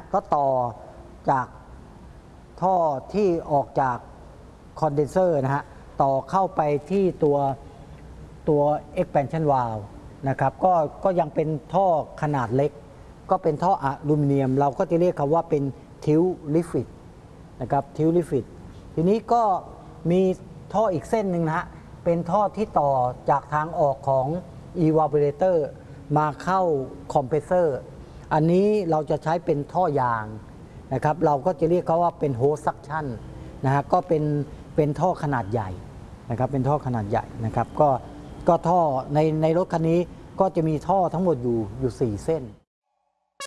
ก็ต่อจากท่อที่ออกจากคอนเดนเซอร์นะฮะต่อเข้าไปที่ตัว expansion valve นะครับก็ยังเป็นท่อขนาดเล็กก็เป็นท่ออลูมิเนียมเราก็จะเรียกคำว่าเป็นทิวลิฟิตนะครับทิวลิฟิตทีนี้ก็มีท่ออีกเส้นหนึ่งนะฮะเป็นท่อที่ต่อจากทางออกของ evaporator มาเข้าคอมเพรสเซอร์อันนี้เราจะใช้เป็นท่อยางนะครับเราก็จะเรียกเขาว่าเป็นโฮสซักชันนะฮะก็เป็นท่อขนาดใหญ่นะครับเป็นท่อขนาดใหญ่นะครับก็ท่อในรถคันนี้ก็จะมีท่อทั้งหมดอยู่4 เส้น